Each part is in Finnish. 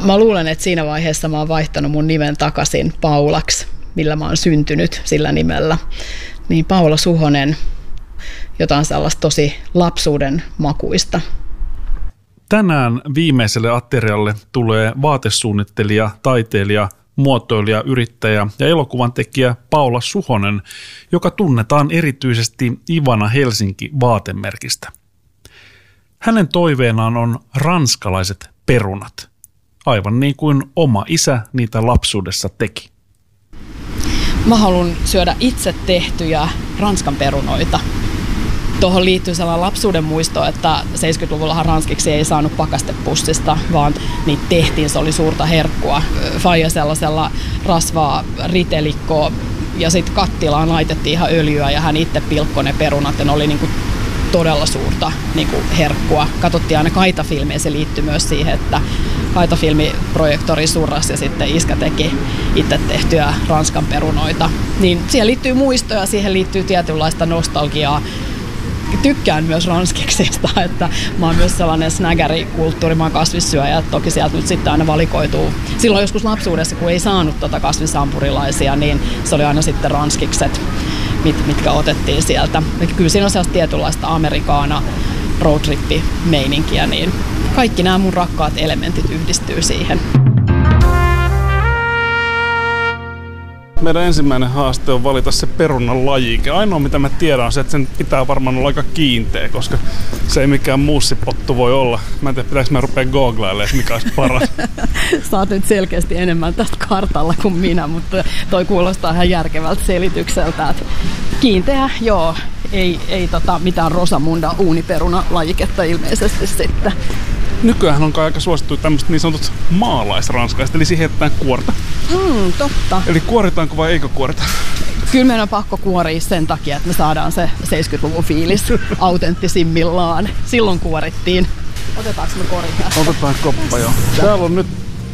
Mä luulen, että siinä vaiheessa mä oon vaihtanut mun nimen takaisin Paulaksi, millä mä oon syntynyt sillä nimellä. Niin Paula Suhonen, jotain sellaista tosi lapsuuden makuista. Tänään viimeiselle aterialle tulee vaatesuunnittelija, taiteilija, muotoilija, yrittäjä ja elokuvan tekijä Paula Suhonen, joka tunnetaan erityisesti Ivana Helsinki vaatemerkistä. Hänen toiveenaan on ranskalaiset perunat, aivan niin kuin oma isä niitä lapsuudessa teki. Mä haluan syödä itse tehtyjä Ranskan perunoita. Tuohon liittyy sellainen lapsuuden muisto, että 70-luvullahan ranskiksi ei saanut pakastepussista, vaan niitä tehtiin, se oli suurta herkkua. Faija sellaisella rasvaa ritelikkoa ja sitten kattilaan laitettiin ihan öljyä ja hän itse pilkkoi ne perunat ja ne oli niinku todella suurta niinku herkkua. Katsottiin aina Kaita-filmiä, se liittyy myös siihen, että Kaita-filmiprojektori surrasi ja sitten iskä teki itse tehtyjä Ranskan perunoita. Niin siihen liittyy muistoja, siihen liittyy tietynlaista nostalgiaa. Tykkään myös ranskiksista, että mä oon myös sellainen snägärikulttuuri, mä oon kasvissyöjä, että toki sieltä nyt sitten aina valikoituu. Silloin joskus lapsuudessa, kun ei saanut kasvisampurilaisia, niin se oli aina sitten ranskikset, mitkä otettiin sieltä. Ja kyllä siinä on sellaista tietynlaista amerikaana roadtrippi-meininkiä, niin kaikki nämä mun rakkaat elementit yhdistyy siihen. Meidän ensimmäinen haaste on valita se perunan lajike. Ainoa mitä mä tiedän on se, että sen pitää varmaan olla aika kiinteä, koska se ei mikään muussipottu voi olla. Mä en tiedä, pitäisikö mä rupea googlailemaan, että mikä olisi paras. Sä oot nyt selkeästi enemmän tästä kartalla kuin minä, mutta toi kuulostaa ihan järkevältä selitykseltä. Että kiinteä, joo, ei mitään Rosamunda uuniperuna-lajiketta ilmeisesti sitten. Nykyään on aika suosittu tämmöiset niin sanotut maalaisranskalaiset, eli siihen heitetään kuorta. Totta. Eli kuoritaanko vai eikö kuorita? Kyllä meidän on pakko kuoria sen takia, että me saadaan se 70-luvun fiilis autenttisimmillaan. Silloin kuorittiin. Otetaanko me kori tästä? Otetaan koppa, joo. Täällä on nyt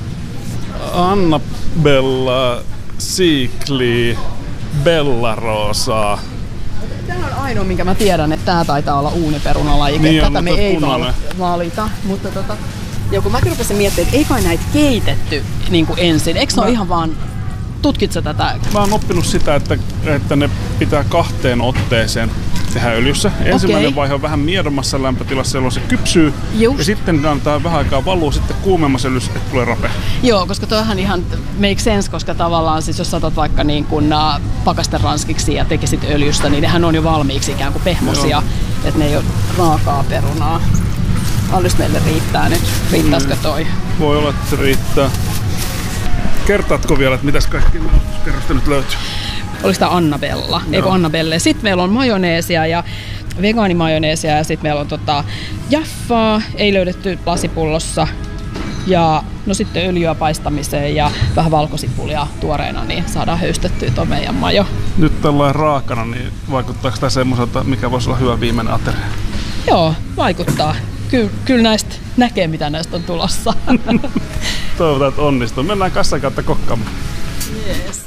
Annabella, Sikli, Bellarosa. Tämä on ainoa, minkä mä tiedän, että tämä taitaa olla uuniperunalajike. Niin, tätä me ei valita. Mutta kun mäkin rupesin miettimään, että ei kai näitä keitetty niin kuin ensin. Eikö se ole ihan vaan, tutkitko tätä? Mä oon oppinut sitä, että ne pitää 2 otteeseen tehdä öljyssä. Ensimmäinen vaihe on vähän miedommassa lämpötilassa, jolloin se kypsyy. Just. Ja sitten antaa vähän aikaa valua sitten kuumemmassa öljyssä, että tulee rapea. Joo, koska toihan ihan make sense, koska tavallaan siis jos saatat vaikka niin kuin pakasteranskiksi ja tekisit öljystä, niin nehän on jo valmiiksi ikään kuin pehmosia, että ne ei ole raakaa perunaa. Alles meille riittää nyt. Riittäisikö toi? Voi olla, että se riittää. Kertaatko vielä, että mitäs kaikki kerrosta nyt löytyy? Oliko tämä Annabella? Eikö Annabelle? Sitten meillä on majoneesia ja vegaanimajoneesia ja sitten meillä on jaffaa, ei löydetty lasipullossa. Ja no sitten öljyä paistamiseen ja vähän valkosipulia tuoreena, niin saadaan höystettyä tuo meidän majo. Nyt tällainen raakana, niin vaikuttaako tämä semmoiselta, mikä voisi olla hyvä viimeinen ateria? Joo, vaikuttaa. Kyllä näistä näkee, mitä näistä on tulossa. Toivotaan, että onnistuu. Mennään kassan kautta kokkaamaan. Yes.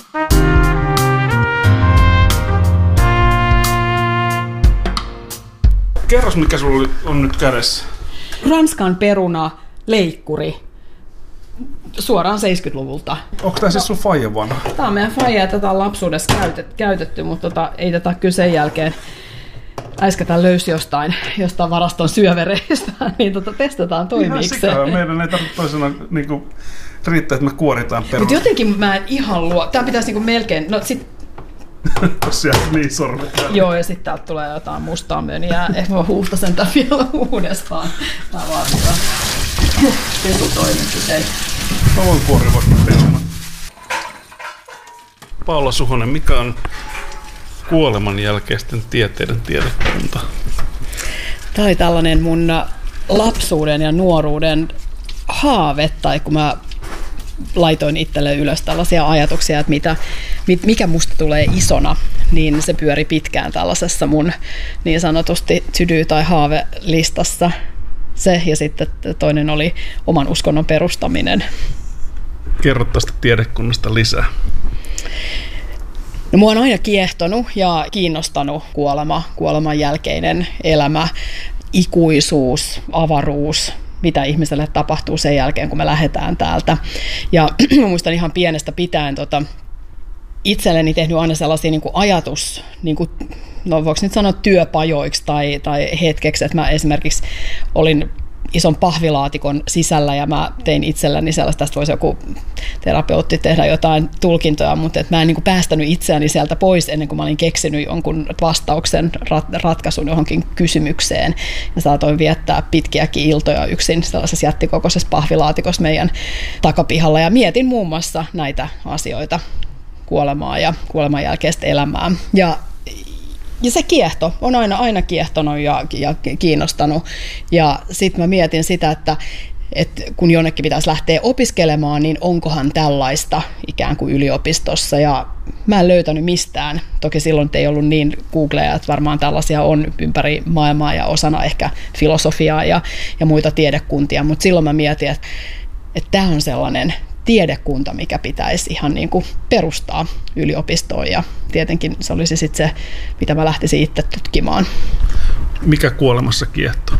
Kerros, mikä sulla on nyt kädessä. Ranskan peruna leikkuri. Suoraan 70-luvulta. Onko tämä siis sun faijan vanha? Tämä on meidän faija ja tätä on lapsuudessa käytetty, mutta ei tätä kyllä sen jälkeen äiskätään löysi jostain varaston syövereistä, niin testataan toimiiko se. Meidän ei tarvitse toisena niinku, riittää, että me kuoritaan peruna. Mutta jotenkin mä en ihan luo. Tää pitäisi niinku melkein, no sit sieltä niin sormet. Joo, ja sitten täältä tulee jotain mustaa möniä. Ehkä mä huuhtasen tämän vielä uudestaan. Tää vaatii pesutoimenpiteitä. Mä voin kuoria vaikka peruna. Paula Suhonen, mikä on kuoleman jälkeisten tieteiden tiedekunta? Tämä oli tällainen mun lapsuuden ja nuoruuden haave, tai kun mä laitoin itselle ylös tällaisia ajatuksia, että mikä musta tulee isona, niin se pyöri pitkään tällaisessa mun niin sanotusti to-do- tai haavelistassa. Se ja sitten toinen oli oman uskonnon perustaminen. Kerro tästä tiedekunnasta lisää. No, mua on aina kiehtonut ja kiinnostanut kuoleman jälkeinen elämä, ikuisuus, avaruus, mitä ihmiselle tapahtuu sen jälkeen, kun me lähdetään täältä. Ja mä muistan ihan pienestä pitäen itselleni tehnyt aina sellaisia niin kuin ajatus, niin kuin, no voiko nyt sanoa työpajoiksi tai hetkeksi, että mä esimerkiksi olin ison pahvilaatikon sisällä ja mä tein itselläni sellaista, tästä voisi joku terapeutti tehdä jotain tulkintoja, mutta että mä en niin kuin päästänyt itseäni sieltä pois ennen kuin mä olin keksinyt jonkun vastauksen, ratkaisun johonkin kysymykseen. Ja saatoin viettää pitkiäkin iltoja yksin sellaisessa jättikokoisessa pahvilaatikossa meidän takapihalla ja mietin muun muassa näitä asioita, kuolemaa ja kuoleman jälkeistä elämää. Ja se kiehto on aina kiehtonut ja kiinnostanut. Ja sitten mä mietin sitä, että kun jonnekin pitäisi lähteä opiskelemaan, niin onkohan tällaista ikään kuin yliopistossa. Ja mä en löytänyt mistään. Toki silloin ei ollut niin Googleja, että varmaan tällaisia on ympäri maailmaa ja osana ehkä filosofiaa ja muita tiedekuntia. Mutta silloin mä mietin, että tämä on sellainen tiedekunta, mikä pitäisi ihan niin kuin perustaa yliopistoon, ja tietenkin se olisi sitten se, mitä mä lähtisin itse tutkimaan. Mikä kuolemassa kiehtoo?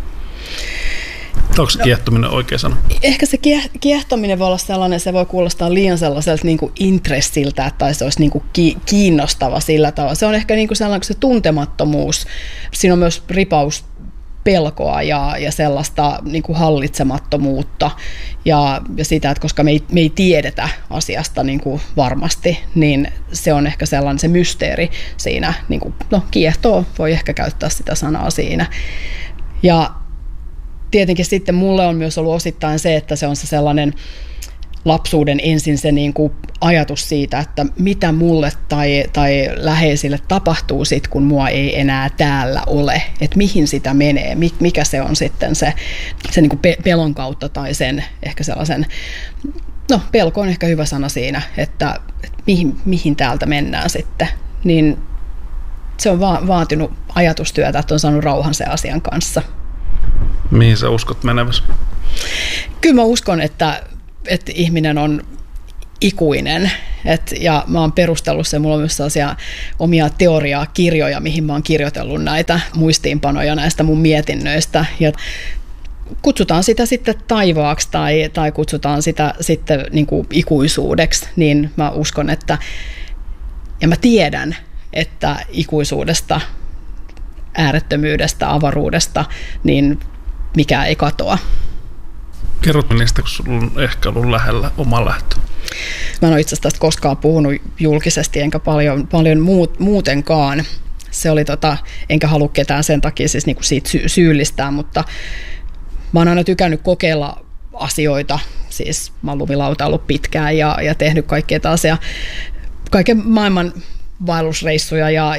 Onko se kiehtominen oikea sana? Ehkä se kiehtominen voi olla sellainen, se voi kuulostaa liian sellaiselta niin kuin intressiltä, tai se olisi niin kuin kiinnostava sillä tavalla. Se on ehkä niin kuin sellainen se tuntemattomuus. Siinä on myös ripaus pelkoa ja sellaista niin kuin hallitsemattomuutta ja sitä, että koska me ei tiedetä asiasta niin kuin varmasti, niin se on ehkä sellainen se mysteeri siinä, niin kuin, kiehtoo, voi ehkä käyttää sitä sanaa siinä. Ja tietenkin sitten mulle on myös ollut osittain se, että se on se sellainen lapsuuden ensin se niin kuin ajatus siitä, että mitä mulle tai läheisille tapahtuu sit, kun mua ei enää täällä ole, että mihin sitä menee, mikä se on sitten se niin kuin pelon kautta tai sen ehkä sellaisen, pelko on ehkä hyvä sana siinä, että mihin täältä mennään sitten, niin se on vaatinut ajatustyötä, että on saanut rauhan sen asian kanssa. Mihin sä uskot meneväsi? Kyllä mä uskon, että ihminen on ikuinen. Ja mä oon perustellut sen, mulla on myös sellaisia omia teoriakirjoja, mihin mä oon kirjoitellut näitä muistiinpanoja näistä mun mietinnöistä. Ja kutsutaan sitä sitten taivaaksi tai kutsutaan sitä sitten niin kuin ikuisuudeksi, niin mä uskon, ja mä tiedän, että ikuisuudesta, äärettömyydestä, avaruudesta, niin mikään ei katoa. Kerrotko niistä, kun sulla on ehkä ollut lähellä oma lähtö? Mä en ole itse asiassa tästä koskaan puhunut julkisesti, enkä paljon muutenkaan. Se oli enkä halua ketään sen takia siis niinku siitä syyllistää, mutta mä oon aina tykännyt kokeilla asioita. Siis mä oon lumilautaillut pitkään ja tehnyt kaikkea tällaisia, kaiken maailman vaellusreissuja ja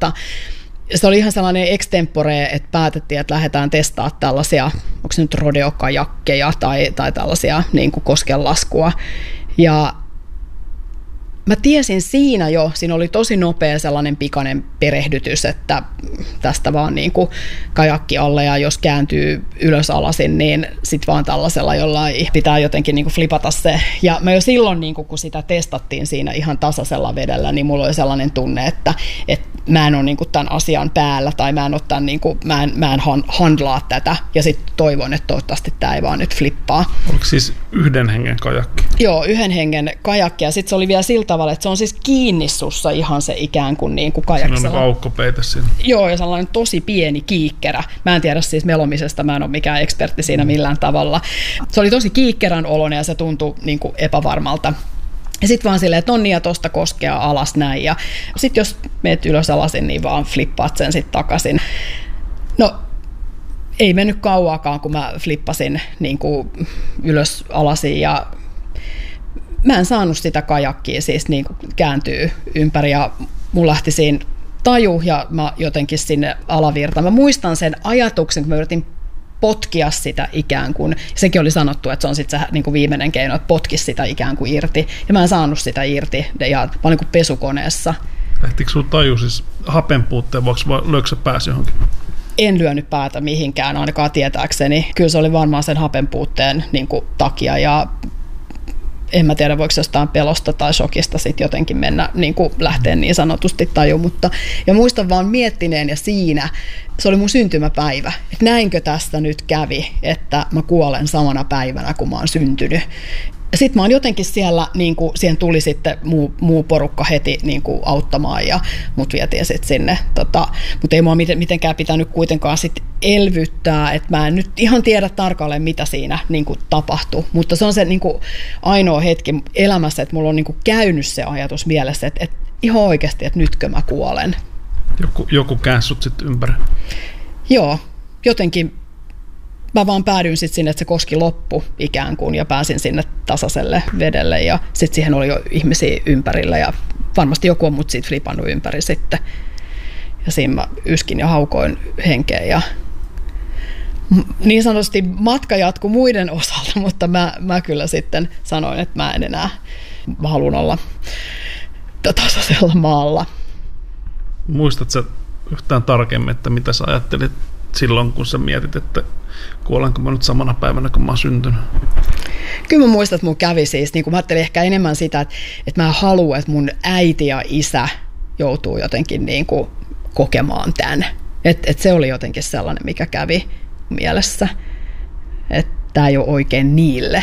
se oli ihan sellainen extempore, että päätettiin, että lähdetään testaamaan tällaisia, onko se nyt rodeokajakkeja tai tällaisia niin kuin koskenlaskua. Ja mä tiesin siinä oli tosi nopea sellainen pikainen perehdytys, että tästä vaan niin kuin kajakki alle ja jos kääntyy ylös alasin, niin sit vaan tällaisella, jolla pitää jotenkin niin kuin flipata se. Ja mä jo silloin, niin kuin, kun sitä testattiin siinä ihan tasaisella vedellä, niin mulla oli sellainen tunne, että mä en ole niin kuin tämän asian päällä tai mä en handlaa tätä ja sitten toivon, että toivottavasti tämä ei vaan nyt flippaa. Oliko siis yhden hengen kajakki? Joo, yhden hengen kajakki ja sitten se oli vielä sillä tavalla, että se on siis kiinni sussa ihan se ikään kuin kajaksella. Siinä on aukkopeite siinä. Joo, ja sellainen tosi pieni kiikkerä. Mä en tiedä siis melomisesta, mä en ole mikään ekspertti siinä millään tavalla. Se oli tosi kiikkerän oloinen ja se tuntui niin kuin epävarmalta. Ja sitten vaan silleen, että ja tosta koskea alas näin. Ja sitten jos meet ylös alasin, niin vaan flippaat sen sitten takaisin. No, ei mennyt kauaakaan, kun mä flippasin niin kuin ylös alasin ja mä en saanut sitä kajakkia siis niin kuin kääntyy ympäri ja mun lähti siinä taju ja mä jotenkin sinne alavirtaan. Mä muistan sen ajatuksen, kun mä yritin potkia sitä ikään kuin. Sekin oli sanottu, että se on sitten se niin kuin viimeinen keino, että potkisi sitä ikään kuin irti. Ja mä en saanut sitä irti ja mä olin kuin pesukoneessa. Lähtikö sun taju siis hapen puutteen vuoksi vai löikö se pääsi johonkin? En lyönyt päätä mihinkään, ainakaan tietääkseni. Kyllä se oli varmaan sen hapen puutteen niin kuin takia ja en mä tiedä, voiko jostain pelosta tai shokista sitten jotenkin mennä, niin kuin lähteä niin sanotusti taju, mutta ja muistan vaan miettineen ja siinä se oli mun syntymäpäivä. Että näinkö tästä nyt kävi, että mä kuolen samana päivänä, kun mä oon syntynyt. Sitten mä oon jotenkin siellä, niin kuin, siihen tuli sitten muu porukka heti niin kuin auttamaan ja mut vietiin sitten sinne. Mutta ei mua mitenkään pitänyt kuitenkaan sit elvyttää, että mä en nyt ihan tiedä tarkalleen, mitä siinä niin kuin tapahtui. Mutta se on se niin kuin ainoa hetki elämässä, että mulla on niin kuin käynyt se ajatus mielessä, että ihan oikeasti, että nytkö mä kuolen. Joku käänsi sut sitten ympäri. Joo, jotenkin mä vaan päädyin sitten sinne, että se koski loppu ikään kuin ja pääsin sinne tasaiselle vedelle ja sitten siihen oli jo ihmisiä ympärillä ja varmasti joku on mut siitä flipannut ympäri sitten. Ja siinä mä yskin ja haukoin henkeä ja niin sanotusti matka jatkui muiden osalta, mutta mä kyllä sitten sanoin, että mä en enää, mä haluan olla tasaisella maalla. Muistatko sä yhtään tarkemmin, että mitä sä ajattelit silloin, kun sä mietit, että kuolenko mä nyt samana päivänä, kun mä oon syntynyt? Kyllä mä muistan, että mun kävi siis, niin kun mä ajattelin ehkä enemmän sitä, että mä haluan, että mun äiti ja isä joutuu jotenkin niin kuin kokemaan tämän. Että se oli jotenkin sellainen, mikä kävi mielessä, että tää ei ole oikein niille.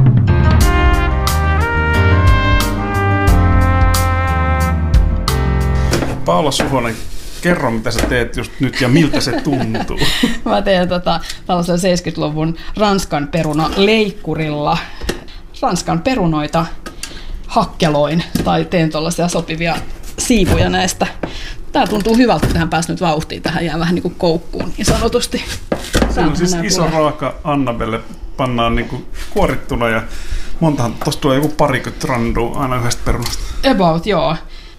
Paula Suhonen, kerro, mitä sä teet just nyt ja miltä se tuntuu. Mä teen tällaisella 70-luvun Ranskan perunaleikkurilla. Ranskan perunoita hakkeloin tai teen tuollaisia sopivia siivuja näistä. Tää tuntuu hyvältä, että tähän pääsi nyt vauhtiin. Tähän jää vähän niin kuin koukkuun niin sanotusti. Se on siis iso raaka Annabelle pannaan niin kuin kuorittuna ja montahan, tosta tulee joku parikymmentä randua aina yhdestä perunasta. About, joo.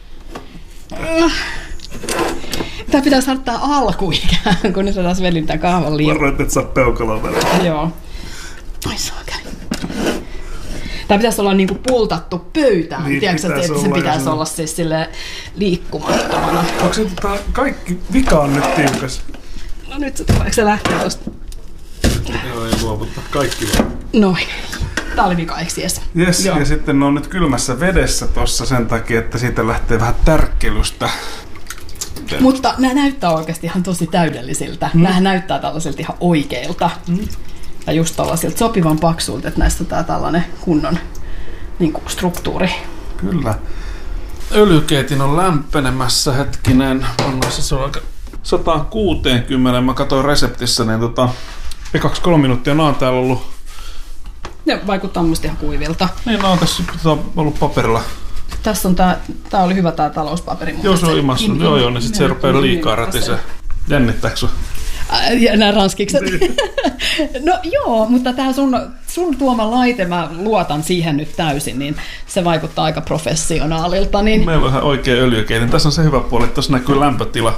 Tää pitää saada tää alku ikään, kun nyt sä taas velin tän kahvan liian. Varoit, et saa peukaloa välillä. Joo. Ai saakeli. Tää pitäisi olla niinku pultattu pöytään. Niin, tiedätkö, että se pitäisi olla siis silleen liikkumattomana. Onko se kaikki vika on nyt tiukas? No nyt se tuleeko se lähtee tosta? Joo, ei luovuttaa. Kaikki vaan. Noin. Tää oli vika, eikö jes? Jes, ja sitten ne on nyt kylmässä vedessä tossa sen takia, että siitä lähtee vähän tärkkelystä. Mutta nämä näyttää oikeasti ihan tosi täydellisiltä. Nämähän näyttää tällaisilta ihan oikeilta. Ja just tällaisilta sopivan paksuilta, että näistä on tää tällainen kunnon niin kuin struktuuri. Kyllä. Öljykeitin on lämpenemässä, hetkinen. Se on aika 160. Mä katsoin reseptissä, niin ekaksi 3 minuuttia nää on täällä ollut. Ne vaikuttaa musta ihan kuivilta. Niin, nää on tässä ollut paperilla. Tässä on tää oli hyvä tää talouspaperi. Joo, se on imassu. Joo, niin sit se rupeaa liikaa rätisee. Jännittääkö sua? Ja nämä ranskikset. No joo, mutta tää sun tuoma laite, mä luotan siihen nyt täysin, niin se vaikuttaa aika professionaalilta. Niin meillä on ihan oikea öljykeitin. Tässä on se hyvä puoli, että tuossa näkyy lämpötila.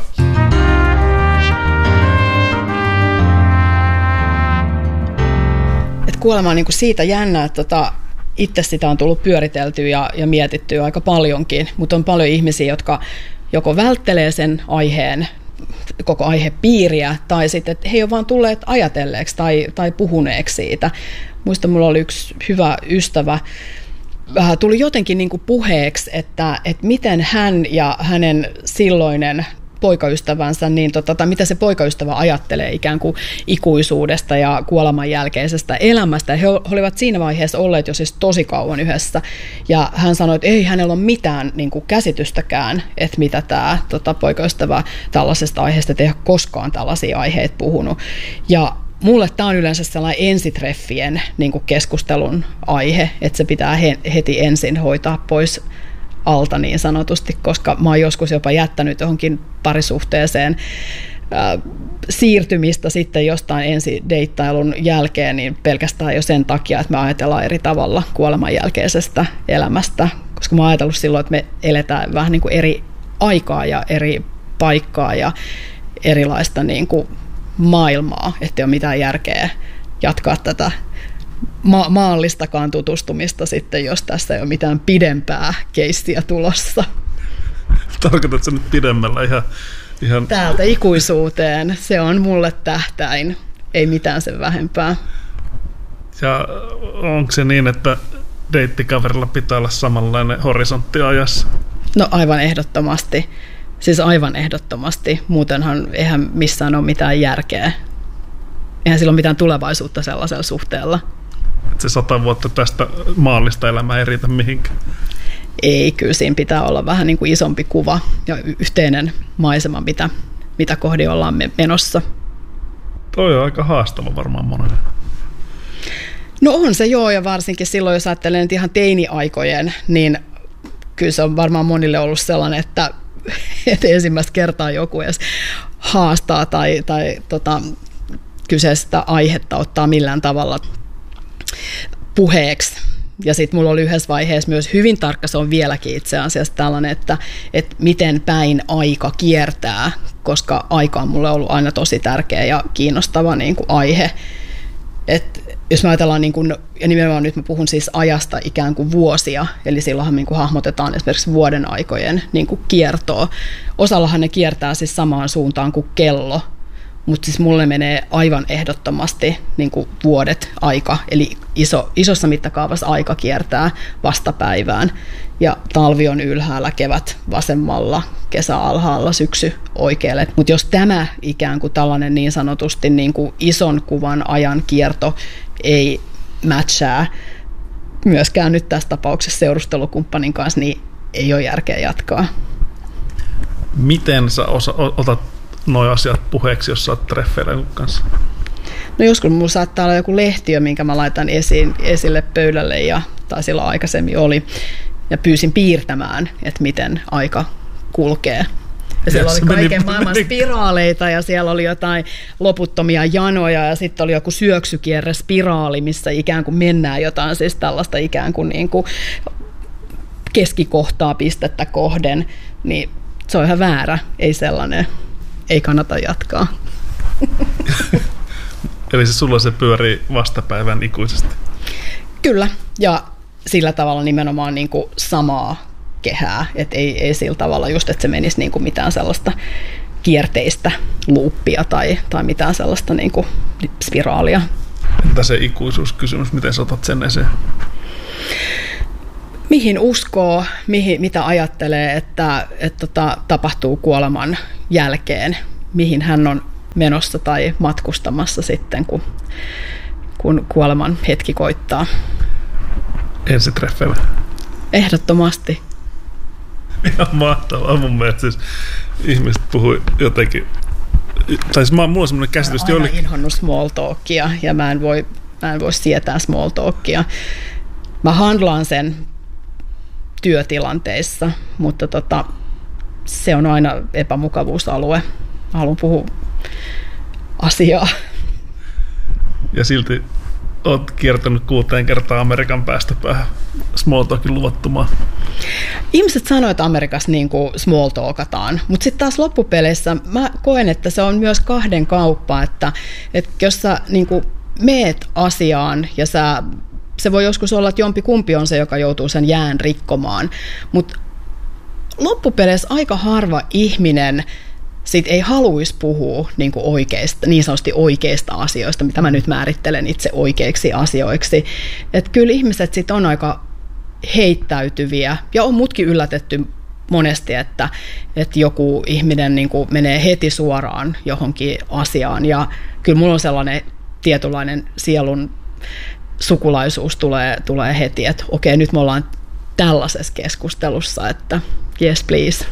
Et kuolema on niinku siitä jännä, että itse sitä on tullut pyöriteltyä ja mietittyä aika paljonkin, mutta on paljon ihmisiä, jotka joko välttelee sen aiheen, koko aihepiiriä, tai sitten, että he ei ole vaan tulleet ajatelleeksi tai puhuneeksi siitä. Muista mulla oli yksi hyvä ystävä, tuli jotenkin niin kuin puheeksi, että miten hän ja hänen silloinen poikaystävänsä, niin tai mitä se poikaystävä ajattelee ikään kuin ikuisuudesta ja kuoleman jälkeisestä elämästä. He olivat siinä vaiheessa olleet jo siis tosi kauan yhdessä. Ja hän sanoi, että ei hänellä ole mitään niin kuin käsitystäkään, että mitä tämä poikaystävä tällaisesta aiheesta ei ole koskaan tällaisia aiheita puhunut. Ja mulle tämä on yleensä sellainen ensitreffien niin kuin keskustelun aihe, että se pitää heti ensin hoitaa pois alta niin sanotusti, koska mä oon joskus jopa jättänyt johonkin parisuhteeseen siirtymistä sitten jostain ensideittailun jälkeen niin pelkästään jo sen takia, että me ajatellaan eri tavalla kuoleman jälkeisestä elämästä, koska mä oon ajatellut silloin, että me eletään vähän niin kuin eri aikaa ja eri paikkaa ja erilaista niin kuin maailmaa, ettei ole mitään järkeä jatkaa tätä maallistakaan tutustumista sitten, jos tässä ei ole mitään pidempää keissiä tulossa. Tarkoitatko nyt pidemmällä ihan... Täältä ikuisuuteen. Se on mulle tähtäin. Ei mitään sen vähempää. Ja onko se niin, että deittikaverilla pitää olla samanlainen horisontti ajassa? No aivan ehdottomasti. Siis aivan ehdottomasti. Muutenhan eihän missään ole mitään järkeä. Eihän sillä ole mitään tulevaisuutta sellaisella suhteella. Et se 100 vuotta tästä maallista elämää ei riitä mihinkään. Ei, kyllä siinä pitää olla vähän niin kuin isompi kuva ja yhteinen maisema, mitä kohdi ollaan menossa. Toi on aika haastava varmaan monelle. No on se joo, ja varsinkin silloin, jos ajattelen ihan teini-aikojen, niin kyllä se on varmaan monille ollut sellainen, että ensimmäistä kertaa joku edes haastaa tai kyseistä aihetta ottaa millään tavalla puheeksi. Ja sitten mulla oli yhdessä vaiheessa myös hyvin tarkka, se on vieläkin itse asiassa tällainen, että miten päin aika kiertää, koska aika on mulle ollut aina tosi tärkeä ja kiinnostava niin kuin aihe. Jos me ajatellaan, niin kuin, ja nimenomaan nyt mä puhun siis ajasta ikään kuin vuosia, eli silloinhan niin kuin hahmotetaan esimerkiksi vuoden aikojen niin kuin kiertoa. Osallahan ne kiertää siis samaan suuntaan kuin kello, mutta siis mulle menee aivan ehdottomasti niin kuin vuodet aika, eli isossa mittakaavassa aika kiertää vastapäivään. Ja talvi on ylhäällä, kevät vasemmalla, kesä alhaalla, syksy oikealle. Mutta jos tämä ikään kuin tällainen niin sanotusti niin kuin ison kuvan ajan kierto ei matchaa myöskään nyt tässä tapauksessa seurustelukumppanin kanssa, niin ei ole järkeä jatkaa. Miten sä otat nuo asiat puheeksi, jos sä oot treffeillä kanssa? No joskus mulla saattaa olla joku lehtiö, minkä mä laitan esille pöydälle, tai silloin aikaisemmin oli, ja pyysin piirtämään, että miten aika kulkee. Ja siellä oli kaiken maailman spiraaleita, ja siellä oli jotain loputtomia janoja, ja sitten oli joku syöksykierre spiraali, missä ikään kuin mennään jotain siis tällaista ikään kuin, keskikohtaa pistettä kohden, niin se on ihan väärä, ei sellainen. Ei kannata jatkaa. Eli sulla se pyörii vastapäivän ikuisesti? Kyllä, ja sillä tavalla nimenomaan niin kuin samaa kehää, että ei sillä tavalla just, että se menisi niin kuin mitään sellaista kierteistä luuppia tai mitään sellaista niin kuin spiraalia. Entä se ikuisuuskysymys, miten sä otat sen esiin? Mihin uskoo, mitä ajattelee, että tapahtuu kuoleman jälkeen, mihin hän on menossa tai matkustamassa sitten, kun kuoleman hetki koittaa. Ensitreffeillä. Ehdottomasti. Ihan mahtavaa mun mielestä. Siis ihmiset puhui jotenkin, tai siis mulla on semmoinen käsitys. Mä oon aina inhonnut small talkia ja mä en voi sietää small talkia. Mä handlaan sen työtilanteissa, mutta se on aina epämukavuusalue. Mä haluan puhua asiaa. Ja silti olet kiertänyt 6 kertaa Amerikan päästä päähän small talkin luvattomaan. Ihmiset sanoo, että Amerikassa niin kuin small talkataan, mutta sitten taas loppupeleissä mä koen, että se on myös kahden kauppa, että jos sä niin kuin meet asiaan ja se voi joskus olla, että jompikumpi on se, joka joutuu sen jään rikkomaan, mutta loppupeleissä aika harva ihminen sit ei haluaisi puhua niin sanotusti oikeista asioista, mitä mä nyt määrittelen itse oikeiksi asioiksi. Että kyllä ihmiset sit on aika heittäytyviä ja on mutkin yllätetty monesti, että joku ihminen niin kuin menee heti suoraan johonkin asiaan ja kyllä mulla on sellainen tietynlainen sielun sukulaisuus tulee heti, että okei, nyt me ollaan tällaisessa keskustelussa, että yes please.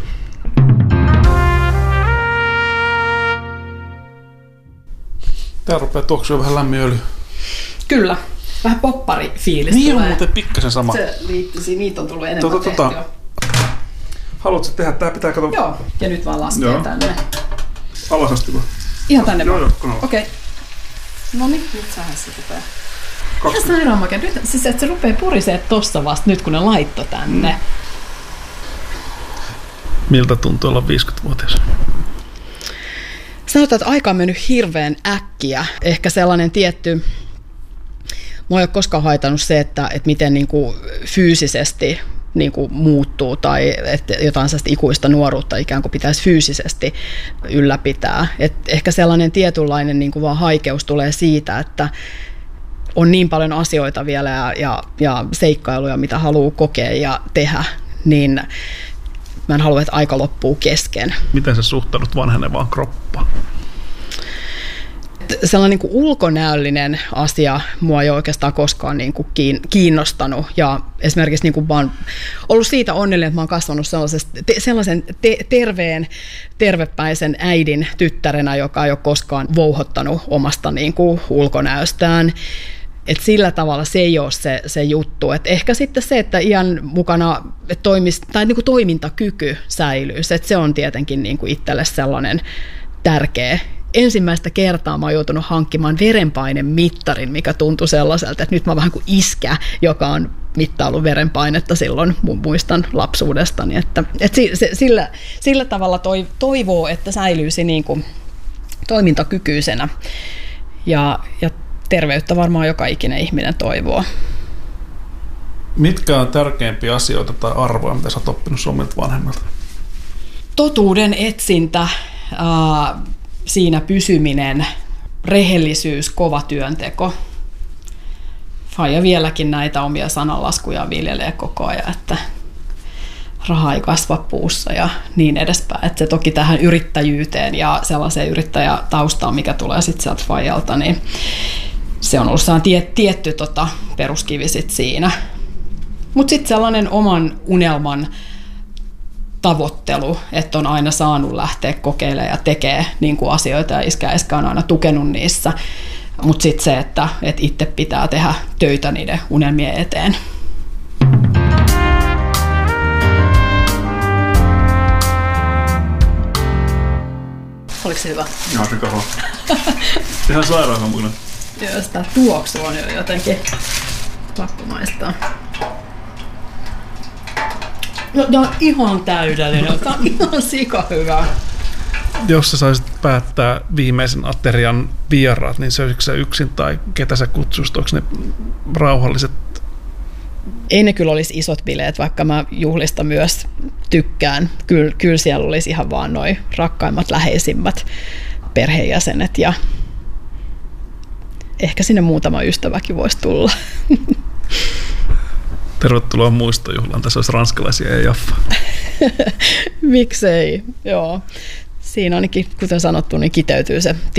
Tää rupeaa tuoksua vähän lämmin öljy. Kyllä, vähän popparifiilis niin tulee. Niin on muuten pikkasen sama. Se liittyisi, niitä on tullut enemmän tehtyä. Haluatko tehdä? Tää pitää katsoa. Joo, ja nyt vaan laskee tänne. Alas asti vaan. Ihan tänne vaan. Joo, okei. No niin, nyt sähän se rupeaa. Ihan sairaan makea. Nyt, siis että se rupeaa purisee tossa vasta nyt, kun ne laitto tänne. Miltä tuntuu olla 50-vuotias? Sanotaan, että aika on mennyt hirveän äkkiä. Ehkä sellainen tietty, mua ei ole koskaan haitannut se, että miten niin kuin fyysisesti niin kuin muuttuu tai että jotain sellaista ikuista nuoruutta ikään kuin pitäisi fyysisesti ylläpitää. Et ehkä sellainen tietynlainen niin kuin vaan haikeus tulee siitä, että on niin paljon asioita vielä ja seikkailuja, mitä haluaa kokea ja tehdä, niin mä en halua, että aika loppuu kesken. Miten sä suhtaudut vanhenevaan kroppaan? Sellainen niin kuin ulkonäöllinen asia mua ei ole oikeastaan koskaan niin kuin kiinnostanut. Ja esimerkiksi niin kuin mä oon ollut siitä onnellinen, että mä oon kasvanut sellaisen terveen, tervepäisen äidin tyttärenä, joka ei ole koskaan vouhottanut omasta niin kuin ulkonäöstään. Et sillä tavalla se ei ole se juttu. Et ehkä sitten se, että iän mukana niin kuin toimintakyky säilyy, se on tietenkin niin kuin itselle sellainen tärkeä. Ensimmäistä kertaa mä oon joutunut hankkimaan verenpainemittarin, mikä tuntui sellaiselta, että nyt mä oon vähän kuin iskä, joka on mittaillut verenpainetta silloin, muistan lapsuudestani. Että sillä tavalla toivoo, että säilyisi niin kuin toimintakykyisenä ja terveyttä varmaan joka ikinen ihminen toivoo. Mitkä on tärkeimpiä asioita tai arvoja, mitä sä oot oppinut omilta vanhemmilta? Totuuden etsintä, siinä pysyminen, rehellisyys, kova työnteko. Faija vieläkin näitä omia sananlaskuja viljelee koko ajan, että raha ei kasva puussa ja niin edespäin. Että se toki tähän yrittäjyyteen ja sellaiseen yrittäjätaustaan, mikä tulee sitten sieltä Faijalta, niin se on ollut tietty peruskivi sit siinä. Mutta sitten sellainen oman unelman tavoittelu, että on aina saanut lähteä kokeilemaan ja tekee niin kuin asioita ja iskä on aina tukenut niissä. Mutta sitten se, että itse pitää tehdä töitä niiden unelmien eteen. Oliko se hyvä? Joo, se koho. Ihan sairaan mukana. Joo, sitä tuoksua on jo jotenkin pakko maistaa. No, tämä on ihan täydellinen. Tämä on ihan sikahyvä. Jos sä saisit päättää viimeisen aterian vieraat, niin söisikö sä yksin tai ketä sä kutsuisit? Onko ne rauhalliset? Ei ne kyllä olisi isot bileet, vaikka mä juhlista myös tykkään. Kyllä siellä olisi ihan vaan noi rakkaimmat, läheisimmät perheenjäsenet ja ehkä sinne muutama ystäväkin voisi tulla. Tervetuloa muistojuhlaan. Tässä olisi ranskalaisia ja Jaffa. Miksei, joo. Siinä ainakin, kuten sanottu, niin kiteytyy se